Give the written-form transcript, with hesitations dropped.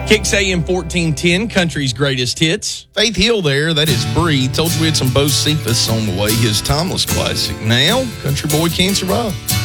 Kicks AM 1410, country's greatest hits. Faith Hill there, that is Breathe. Told you we had some Bo Cephas on the way, his timeless classic. Now, Country Boy Can't Survive.